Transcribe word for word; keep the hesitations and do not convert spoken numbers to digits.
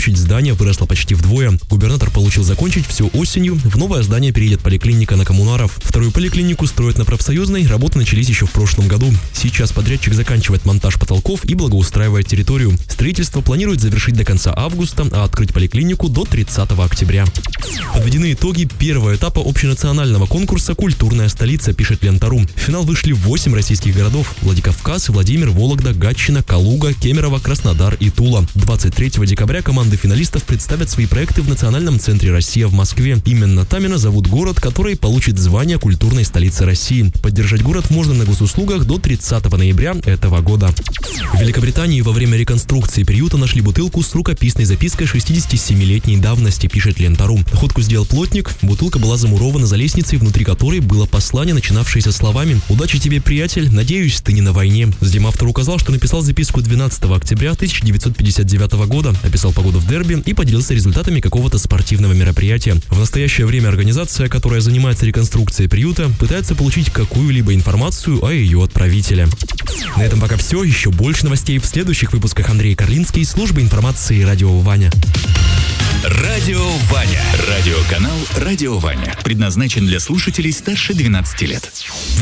Площадь здания выросла почти вдвое. Губернатор получил закончить все осенью. В новое здание переедет поликлиника на Коммунаров. Вторую поликлинику строят на Профсоюзной. Работы начались еще в прошлом году. Сейчас подрядчик заканчивает монтаж потолков и благоустраивает территорию. Строительство планирует завершить до конца августа, а открыть поликлинику до тридцатого октября. Подведены итоги первого этапа общенационального конкурса «Культурная столица», пишет Лента.ру. В финал вышли восемь российских городов: Владикавказ, Владимир, Вологда, Гатчина, Калуга, Кемерово, Краснодар и Тула. двадцать третьего декабря команды финалистов представят свои проекты в Национальном центре «Россия» в Москве. Именно там и назовут город, который получит звание культурной столицы России. Поддержать город можно на госуслугах до тридцатого ноября этого года. В Великобритании во время реконструкции приюта нашли бутылку с рукописной запиской шестидесятисемилетней давности, пишет Лента.ру. Находку сделал плотник. Бутылка была замурована за лестницей, внутри которой было послание, начинавшееся словами: «Удачи тебе, приятель, надеюсь, ты не на войне». Затем автор указал, что написал записку двенадцатого октября тысяча девятьсот пятьдесят девятого года, описал погоду в дерби и поделился результатами какого-то спортивного мероприятия. В настоящее время организация, которая занимается реконструкцией приюта, пытается получить какую-либо информацию о ее отправителе. На этом пока все. Еще больше новостей в следующих выпусках. Андрей Карлинский, служба информации «Радио Ваня». Радио Ваня. Радиоканал «Радио Ваня». Предназначен для слушателей старше двенадцати лет.